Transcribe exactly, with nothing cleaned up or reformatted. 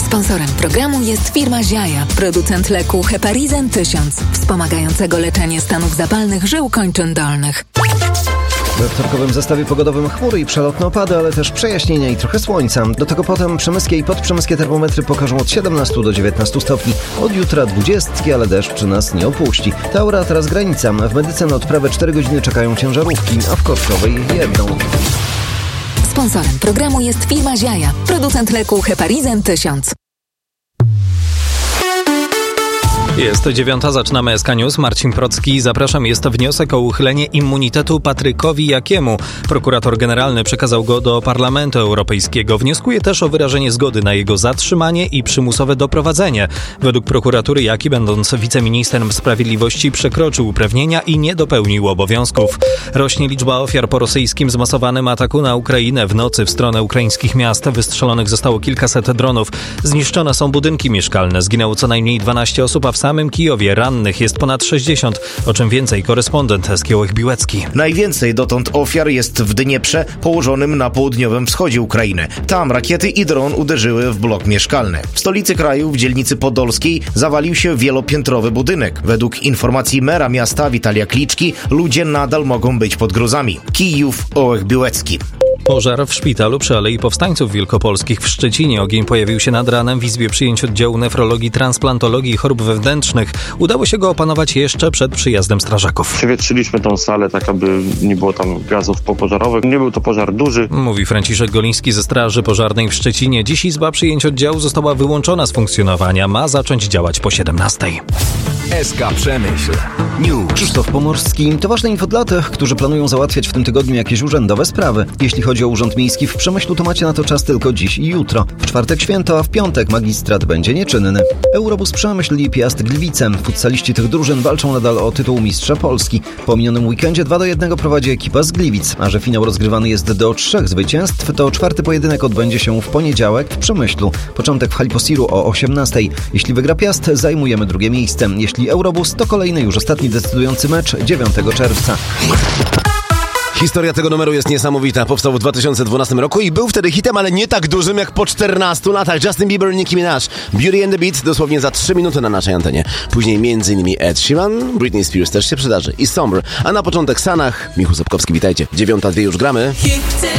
Sponsorem programu jest firma Ziaja, producent leku Heparizan tysiąc, wspomagającego leczenie stanów zapalnych żył kończyn dolnych. We wtorkowym zestawie pogodowym chmury i przelotne opady, ale też przejaśnienia i trochę słońca. Do tego potem przemyskie i podprzemyskie termometry pokażą od siedemnastu do dziewiętnastu stopni. Od jutra dwudziestki, ale deszcz nas nie opuści. Taura teraz granica. W Medyce na odprawę cztery godziny czekają ciężarówki, a w Koszkowej jedną. Sponsorem programu jest firma Ziaja, producent leku Heparizan tysiąc. Jest dziewiąta, zaczynamy S K News. Marcin Procki, zapraszam. Jest wniosek o uchylenie immunitetu Patrykowi Jakiemu. Prokurator generalny przekazał go do Parlamentu Europejskiego. Wnioskuje też o wyrażenie zgody na jego zatrzymanie i przymusowe doprowadzenie. Według prokuratury Jaki, będąc wiceministrem sprawiedliwości, przekroczył uprawnienia i nie dopełnił obowiązków. Rośnie liczba ofiar po rosyjskim zmasowanym ataku na Ukrainę. W nocy w stronę ukraińskich miast wystrzelonych zostało kilkaset dronów. Zniszczone są budynki mieszkalne. Zginęło co najmniej dwanaście osób, a w W samym Kijowie rannych jest ponad sześćdziesiąt. O czym więcej korespondent Eskiełek Biłecki. Najwięcej dotąd ofiar jest w Dnieprze, położonym na południowym wschodzie Ukrainy. Tam rakiety i dron uderzyły w blok mieszkalny. W stolicy kraju, w dzielnicy podolskiej, zawalił się wielopiętrowy budynek. Według informacji mera miasta Witalia Kliczki, ludzie nadal mogą być pod gruzami. Kijów, Ołech Biłecki. Pożar w szpitalu przy Alei Powstańców Wielkopolskich w Szczecinie. Ogień pojawił się nad ranem w Izbie Przyjęć Oddziału Nefrologii, Transplantologii i Chorób Wewnętrznych. Udało się go opanować jeszcze przed przyjazdem strażaków. Przewietrzyliśmy tą salę tak, aby nie było tam gazów popożarowych. Nie był to pożar duży. Mówi Franciszek Goliński ze Straży Pożarnej w Szczecinie. Dziś Izba Przyjęć Oddziału została wyłączona z funkcjonowania. Ma zacząć działać po siedemnastej. S K Przemyśl News. Krzysztof Pomorski. To ważne info dla tych, którzy planują załatwiać w tym tygodniu jakieś urzędowe sprawy. Jeśli chodzi o Urząd Miejski w Przemyślu, to macie na to czas tylko dziś i jutro. W czwartek święto, a w piątek magistrat będzie nieczynny. Eurobus Przemyśl i Piast Gliwice. Futsaliści tych drużyn walczą nadal o tytuł mistrza Polski. Po minionym weekendzie dwa do jednego prowadzi ekipa z Gliwic, a że finał rozgrywany jest do trzech zwycięstw, to czwarty pojedynek odbędzie się w poniedziałek w Przemyślu. Początek w hali Posiru o osiemnastej. Jeśli wygra Piast, zajmujemy drugie miejsce. Jeśli Eurobus, to kolejny już ostatni decydujący mecz dziewiątego czerwca. Historia tego numeru jest niesamowita. Powstał w dwa tysiące dwunastym roku i był wtedy hitem, ale nie tak dużym jak po czternastu latach. Justin Bieber, Nicki Minaj, Beauty and the Beat dosłownie za trzy minuty na naszej antenie. Później między innymi Ed Sheeran, Britney Spears też się przydarzy i Somber. A na początek Sanach, Michał Sobkowski, witajcie. Dziewiąta dwie już gramy.